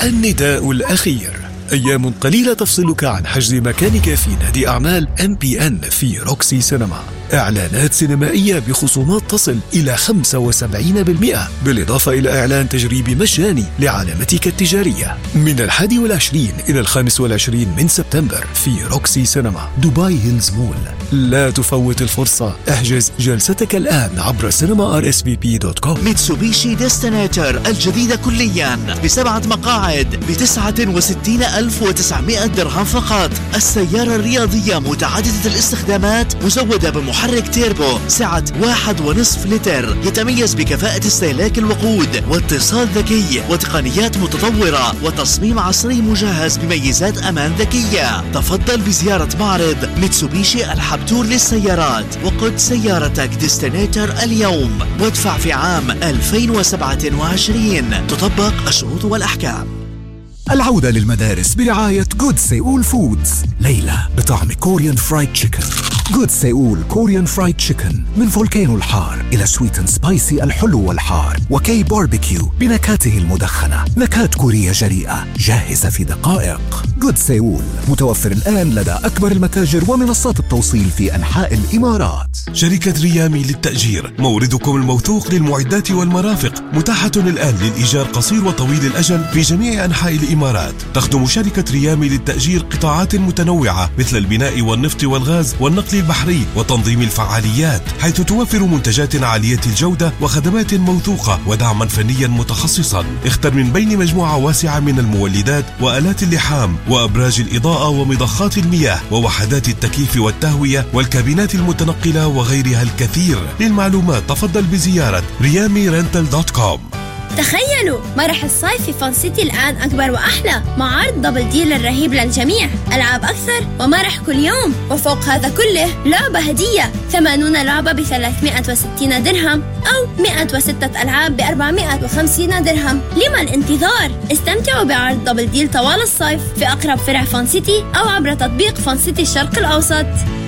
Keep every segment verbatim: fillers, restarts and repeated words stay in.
النداء الأخير. أيام قليلة تفصلك عن حجز مكانك في نادي أعمال إم بي إن في روكسي سينما. إعلانات سينمائية بخصومات تصل إلى خمسة وسبعين بالمئة، بالإضافة إلى إعلان تجريبي مجاني لعلامتك التجارية من الحادي والعشرين إلى الخامس والعشرين من سبتمبر في روكسي سينما دبي هيلز مول. لا تفوت الفرصة، احجز جلستك الآن عبر سينما آر إس في بي دوت كوم. ميتسوبيشي ديستنيتر الجديدة كليا بسبعة مقاعد بتسعة وستين ألف وتسعمائة درهم فقط. السيارة الرياضية متعددة الاستخدامات مزودة بمحرك تيربو سعة واحد ونصف لتر، يتميز بكفاءة استهلاك الوقود واتصال ذكي وتقنيات متطورة وتصميم عصري مجهز بميزات أمان ذكية. تفضل بزيارة معرض ميتسوبيشي الحبتور للسيارات وقد سيارتك ديستنيتر اليوم وادفع في عام ألفين وسبعة وعشرين. تطبق الشروط والأحكام. العودة للمدارس برعاية جود سيول فودز. ليلة بطعم كوريان فرايد تشيكن. جود سيول كوريان فرايد تشيكن من فولكانو الحار إلى سويت اند سبايسي الحلو والحار، وكي باربيكيو بنكهاته المدخنة، نكهات كورية جريئة جاهزة في دقائق. جود سيول متوفر الآن لدى أكبر المتاجر ومنصات التوصيل في أنحاء الإمارات. شركة ريامي للتأجير، موردكم الموثوق للمعدات والمرافق، متاحة الآن للإيجار قصير وطويل الأجل في جميع أنحاء الإمارات. تخدم شركة ريامي للتأجير قطاعات متنوعة مثل البناء والنفط والغاز والنقل البحري وتنظيم الفعاليات، حيث توفر منتجات عالية الجودة وخدمات موثوقة ودعما فنيا متخصصا. اختر من بين مجموعة واسعة من المولدات وآلات اللحام وأبراج الإضاءة ومضخات المياه ووحدات التكييف والتهوية والكابينات المتنقلة وغيرها الكثير. للمعلومات تفضل بزيارة ريامي رنتل دوت كوم. تخيلوا مرح الصيف في فان سيتي الآن أكبر وأحلى، مع عرض دبل ديل الرهيب للجميع، ألعاب أكثر ومرح كل يوم، وفوق هذا كله لعبة هدية، ثمانون لعبة بثلاثمائة وستين درهم أو مائة وستة ألعاب بأربعمائة وخمسين درهم. لما الانتظار؟ استمتعوا بعرض دبل ديل طوال الصيف في أقرب فرع فان سيتي أو عبر تطبيق فان سيتي الشرق الأوسط.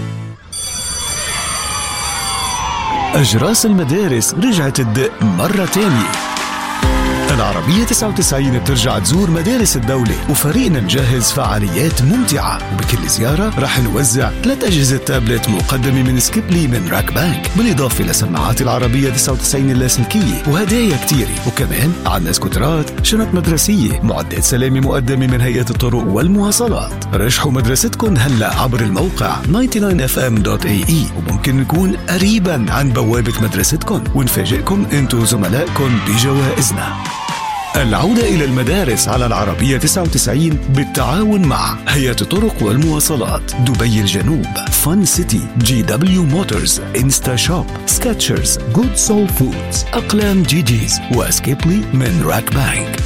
أجراس المدارس رجعت تدق مرة تانية. العربية تسعة وتسعين بترجع تزور مدارس الدولة، وفريقنا مجهز فعاليات ممتعة، وبكل زيارة رح نوزع ثلاث أجهزة تابلت مقدمة من سكيبلي من راك بانك، بالإضافة لسماعات العربية تسعة وتسعين اللاسلكية وهدايا كتيرة، وكمان عنا سكوترات، شنط مدرسية، معدات سلامة مقدمة من هيئة الطرق والمواصلات. رشحوا مدرستكم هلأ عبر الموقع تسعة وتسعين إف إم دوت إيه إي، وممكن نكون قريبا عن بوابة مدرستكم ونفاجئكم انتو زملائكم بجوائزنا. العودة إلى المدارس على العربية تسعة وتسعين بالتعاون مع هيئة الطرق والمواصلات، دبي الجنوب، فان سيتي، جي دبليو موتورز، انستا شوب، سكاتشرز، جود سول فودز، أقلام جي جيز، واسكيبلي من راك بانك.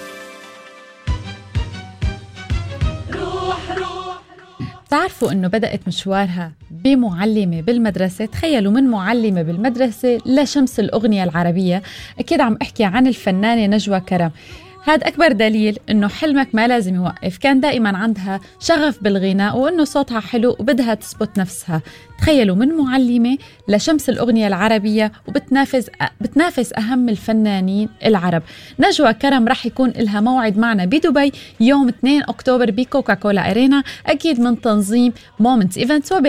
تعرفوا أنه بدأت مشوارها بمعلمة بالمدرسة؟ تخيلوا، من معلمة بالمدرسة لشمس الأغنية العربية. أكيد عم أحكي عن الفنانة نجوى كرم. هذا أكبر دليل أنه حلمك ما لازم يوقف. كان دائما عندها شغف بالغناء وأنه صوتها حلو وبدها تثبت نفسها. تخيلوا، من معلمة لشمس الأغنية العربية، وبتنافس بتنافس أهم الفنانين العرب. نجوى كرم رح يكون لها موعد معنا بدبي يوم اثنين أكتوبر بكوكا كولا أرينا، أكيد من تنظيم مومنتس إيفنتس.